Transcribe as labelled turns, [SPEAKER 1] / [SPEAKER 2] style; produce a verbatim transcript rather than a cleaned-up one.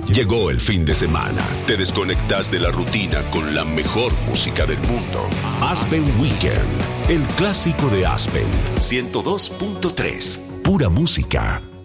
[SPEAKER 1] Llegó el fin de semana. Te desconectas de la rutina con la mejor música del mundo. Aspen Weekend, el clásico de Aspen. ciento dos punto tres. Pura música.